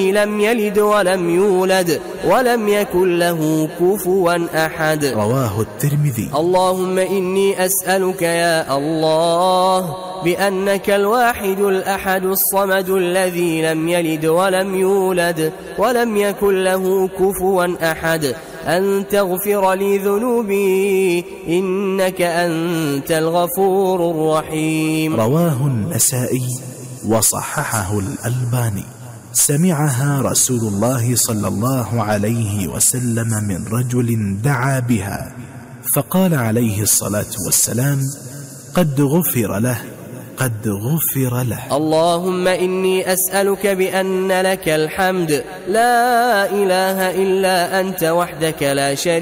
لم يلد ولم يولد ولم يكن له كفوا أحد. رواه الترمذي. اللهم إني أسألك يا الله بأنك الواحد الأحد الصمد الذي لم يلد ولم يولد ولم يكن له كفوا أحد أن تغفر لي ذنوبي إنك أنت الغفور الرحيم. رواه النسائي وصححه الألباني. سمعها رسول الله صلى الله عليه وسلم من رجل دعا بها، فقال عليه الصلاة والسلام: قد غفر له، قد غفر له. اللهم إني أسألك بأن لك الحمد لا إله إلا أنت وحدك لا شريك